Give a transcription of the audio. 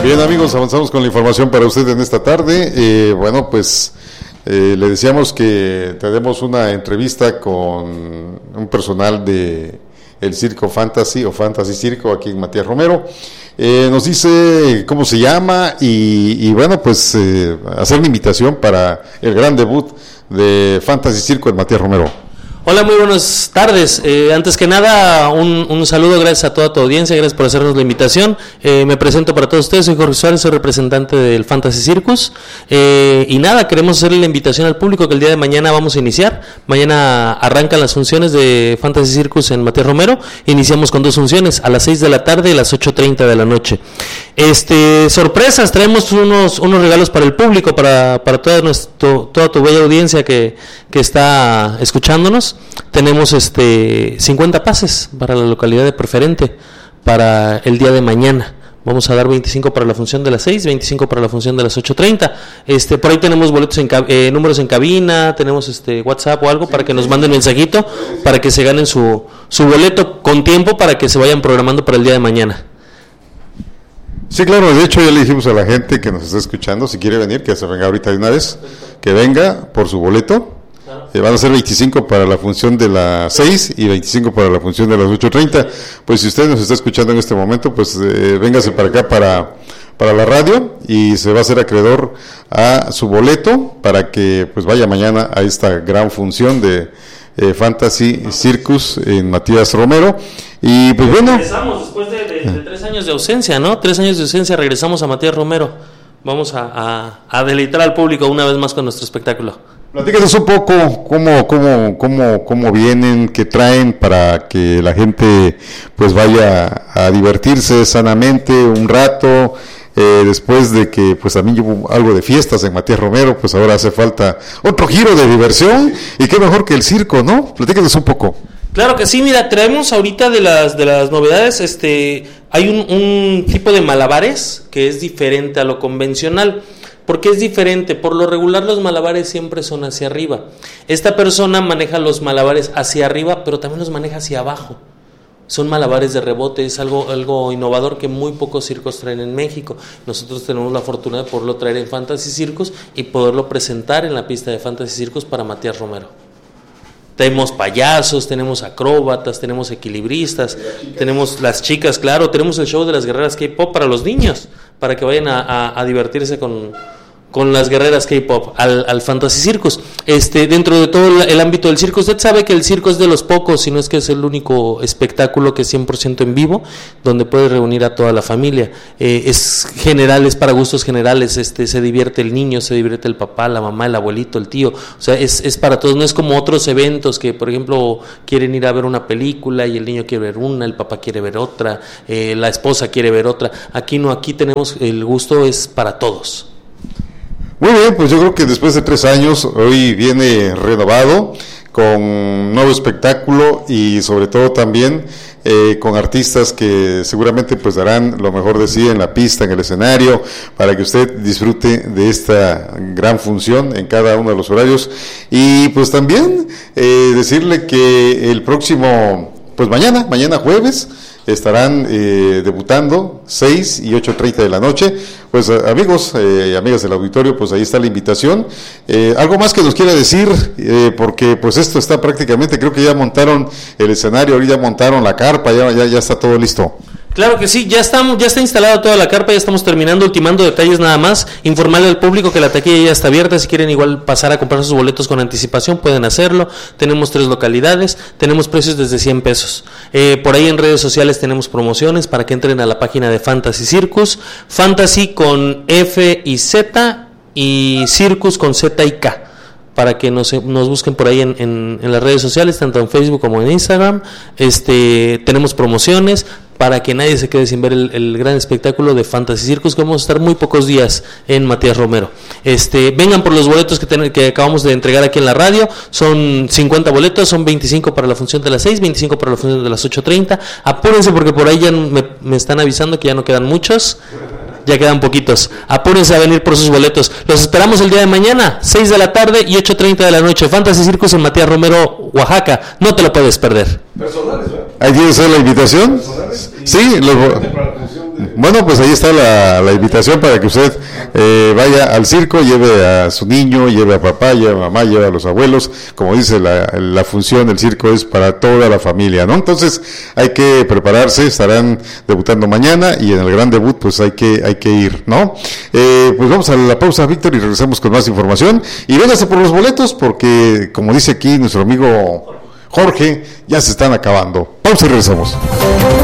Bien, amigos, avanzamos con la información para usted en esta tarde. Le decíamos que tenemos una entrevista con un personal de el Circo Fantasy o Fantasy Circo aquí en Matías Romero. Nos dice cómo se llama y hacer la invitación para el gran debut de Fantasy Circo en Matías Romero. Hola, muy buenas tardes. Antes que nada, un saludo, gracias a toda tu audiencia, gracias por hacernos la invitación. Me presento para todos ustedes, soy Jorge Suárez, soy representante del Fantasy Circus. Queremos hacerle la invitación al público que el día de mañana vamos a iniciar. Mañana arrancan las funciones de Fantasy Circus en Matías Romero. Iniciamos con 2 funciones, a las 6 de la tarde y a las 8:30 de la noche. Sorpresas, traemos unos regalos para el público, para toda tu bella audiencia que está escuchándonos. Tenemos 50 pases para la localidad de Preferente para el día de mañana. Vamos a dar 25 para la función de las 6, 25 para la función de las 8:30. Por ahí tenemos boletos números en cabina, tenemos WhatsApp o algo para que nos manden mensajito para que se ganen su boleto con tiempo para que se vayan programando para el día de mañana. Sí, claro, de hecho ya le dijimos a la gente que nos está escuchando, si quiere venir, que se venga ahorita de una vez, que venga por su boleto. Van a ser 25 para la función de las 6 y 25 para la función de las 8:30. Pues si usted nos está escuchando en este momento, pues véngase para acá para la radio y se va a hacer acreedor a su boleto para que pues vaya mañana a esta gran función de Fantasy Circus en Matías Romero. Y pues bueno, regresamos después de 3 años de ausencia, ¿no? 3 años de ausencia, regresamos a Matías Romero. Vamos a deleitar al público una vez más con nuestro espectáculo. Platícanos un poco cómo vienen, qué traen para que la gente pues vaya a divertirse sanamente un rato, después de que pues también llevo algo de fiestas en Matías Romero, pues ahora hace falta otro giro de diversión y qué mejor que el circo, ¿no? Platícanos un poco. Claro que sí, mira, traemos ahorita de las novedades, hay un tipo de malabares que es diferente a lo convencional. ¿Por qué es diferente? Por lo regular los malabares siempre son hacia arriba. Esta persona maneja los malabares hacia arriba, pero también los maneja hacia abajo. Son malabares de rebote, es algo innovador que muy pocos circos traen en México. Nosotros tenemos la fortuna de poderlo traer en Fantasy Circus y poderlo presentar en la pista de Fantasy Circus para Matías Romero. Tenemos payasos, tenemos acróbatas, tenemos equilibristas, tenemos las chicas, claro, tenemos el show de las guerreras K-pop para los niños, para que vayan a divertirse con las guerreras K-pop al Fantasy Circus. Dentro de todo el ámbito del circo, usted sabe que el circo es de los pocos, si no es que es el único espectáculo que es 100% en vivo, donde puede reunir a toda la familia. Es general, es para gustos generales, se divierte el niño, se divierte el papá, la mamá, el abuelito, el tío, o sea, es para todos, no es como otros eventos que, por ejemplo, quieren ir a ver una película y el niño quiere ver una, el papá quiere ver otra, la esposa quiere ver otra. Aquí no, aquí tenemos, el gusto es para todos. Muy bien, pues yo creo que después de 3 años, hoy viene renovado, con nuevo espectáculo y sobre todo también con artistas que seguramente pues darán lo mejor de sí en la pista, en el escenario, para que usted disfrute de esta gran función en cada uno de los horarios. Y pues también decirle que el próximo, pues mañana jueves, estarán debutando 6 y 8:30 de la noche. Pues amigos y amigas del auditorio, pues ahí está la invitación. Algo más que nos quiera decir, porque pues esto está prácticamente, creo que ya montaron el escenario, ya montaron la carpa, ya está todo listo. Claro que sí, ya está instalada toda la carpa, ya estamos ultimando detalles nada más. Informarle al público que la taquilla ya está abierta, si quieren igual pasar a comprar sus boletos con anticipación pueden hacerlo. Tenemos 3 localidades, tenemos precios desde 100 pesos. Por ahí en redes sociales tenemos promociones para que entren a la página de Fantasy Circus, Fantasy con F y Z y Circus con Z y K, para que nos busquen por ahí en las redes sociales, tanto en Facebook como en Instagram. Tenemos promociones para que nadie se quede sin ver el gran espectáculo de Fantasy Circus, que vamos a estar muy pocos días en Matías Romero. Vengan por los boletos que acabamos de entregar aquí en la radio, son 50 boletos, son 25 para la función de las 6, 25 para la función de las 8:30. Apúrense porque por ahí ya me están avisando que ya no quedan muchos. Ya quedan poquitos. Apúrense a venir por sus boletos. Los esperamos el día de mañana, 6 de la tarde y 8:30 de la noche. Fantasy Circus en Matías Romero, Oaxaca. No te lo puedes perder. Personales, ¿verdad? ¿Ahí tiene usted la invitación? Personales. Sí, bueno, pues ahí está la invitación para que usted vaya al circo, lleve a su niño, lleve a papá, lleve a mamá, lleve a los abuelos. Como dice la función, el circo es para toda la familia, ¿no? Entonces hay que prepararse, estarán debutando mañana y en el gran debut pues hay que ir, ¿no? Pues vamos a la pausa, Víctor, y regresamos con más información. Y véngase por los boletos porque, como dice aquí nuestro amigo Jorge, ya se están acabando. Pausa y regresamos.